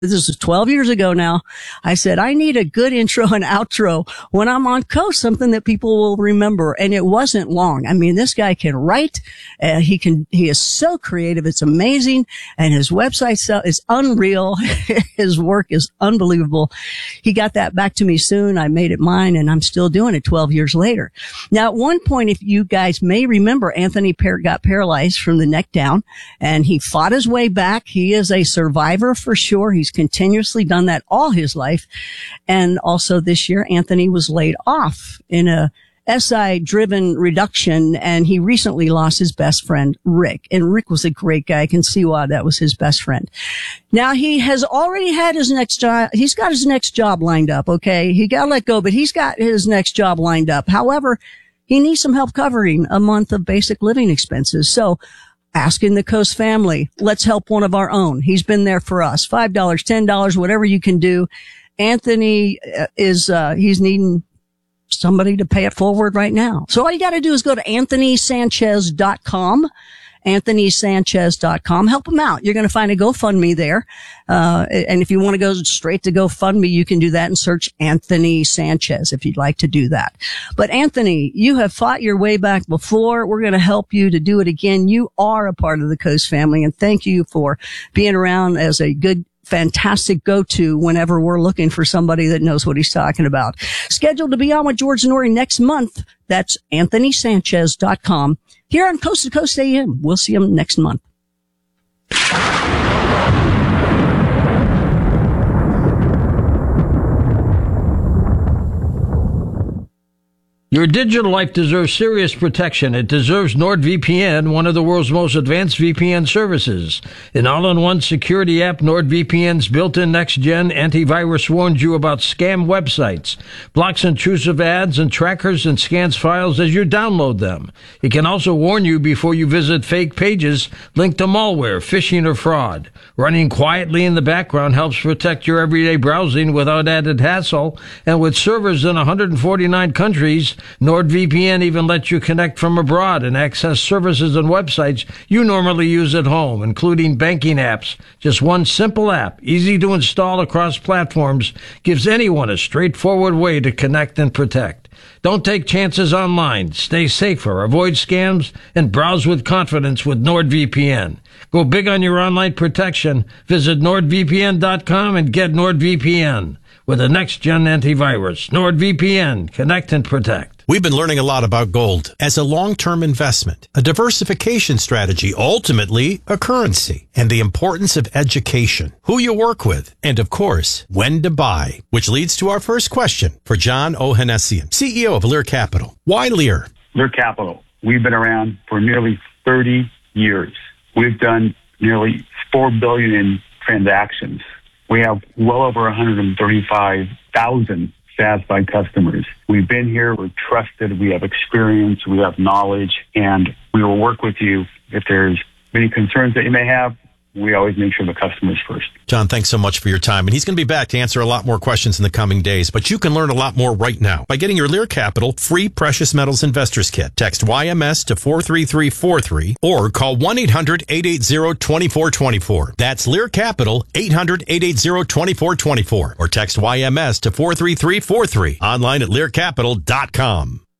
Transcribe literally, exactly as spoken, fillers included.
This is twelve years ago now. I said, I need a good intro and outro when I'm on Coast, something that people will remember. And it wasn't long. I mean, this guy can write. Uh, he can, he is so creative. It's amazing. And his website is unreal. His work is unbelievable. He got that back to me soon. I made it mine and I'm still doing it twelve years later. Now, at one point, if you guys may remember, Anthony par- got paralyzed from the neck down and he fought his way back. He is a survivor for sure. He's continuously done that all his life. And also this year, Anthony was laid off in a S I driven reduction, and he recently lost his best friend, Rick. And Rick was a great guy. I can see why that was his best friend. Now he has already had his next job. He's got his next job lined up. Okay. He got let go, but he's got his next job lined up. However, he needs some help covering a month of basic living expenses. So asking the Coast family, let's help one of our own. He's been there for us. five dollars, ten dollars, whatever you can do. Anthony is, uh, he's needing somebody to pay it forward right now. So all you got to do is go to anthony sanchez dot com. anthony sanchez dot com. Help him out. You're going to find a GoFundMe there. Uh, and if you want to go straight to GoFundMe, you can do that and search Anthony Sanchez if you'd like to do that. But Anthony, you have fought your way back before. We're going to help you to do it again. You are a part of the Coast family, and thank you for being around as a good, fantastic go-to whenever we're looking for somebody that knows what he's talking about. Scheduled to be on with George Noory next month. That's anthony sanchez dot com. Here on Coast to Coast A M. We'll see him next month. Your digital life deserves serious protection. It deserves NordVPN, one of the world's most advanced V P N services. An all-in-one security app, NordVPN's built-in next-gen antivirus warns you about scam websites, blocks intrusive ads and trackers, and scans files as you download them. It can also warn you before you visit fake pages linked to malware, phishing, or fraud. Running quietly in the background helps protect your everyday browsing without added hassle, and with servers in one hundred forty-nine countries, NordVPN even lets you connect from abroad and access services and websites you normally use at home, including banking apps. Just one simple app, easy to install across platforms, gives anyone a straightforward way to connect and protect. Don't take chances online. Stay safer, avoid scams, and browse with confidence with NordVPN. Go big on your online protection. Visit nord v p n dot com and get NordVPN. With a next-gen antivirus, NordVPN, connect and protect. We've been learning a lot about gold as a long-term investment, a diversification strategy, ultimately a currency, and the importance of education, who you work with, and of course, when to buy, which leads to our first question for John Ohanessian, C E O of Lear Capital. Why Lear? Lear Capital. We've been around for nearly thirty years. We've done nearly four billion dollars in transactions. We have well over one hundred thirty-five thousand satisfied customers. We've been here, we're trusted, we have experience, we have knowledge, and we will work with you if there's any concerns that you may have. We always make sure the customer's first. John, thanks so much for your time. And he's going to be back to answer a lot more questions in the coming days. But you can learn a lot more right now by getting your Lear Capital free Precious Metals Investors Kit. Text Y M S to four three three four three or call one eight hundred eight eight zero two four two four. That's Lear Capital, eight hundred eight eight zero two four two four. Or text Y M S to four three three four three. Online at lear capital dot com.